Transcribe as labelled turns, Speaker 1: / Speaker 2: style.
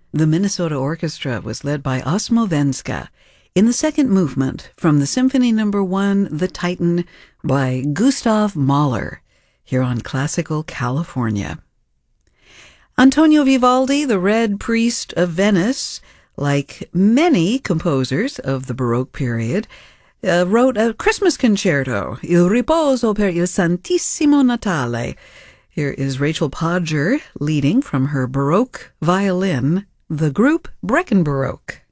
Speaker 1: The Minnesota Orchestra was led by Osmo Venska in the second movement from the Symphony No. 1, The Titan, by Gustav Mahler, here on Classical California. Antonio Vivaldi, the Red Priest of Venice, like many composers of the Baroque period, wrote a Christmas concerto, Il Riposo per il Santissimo Natale. Here is Rachel Podger leading from her Baroque violin, the group Breckenbaroque.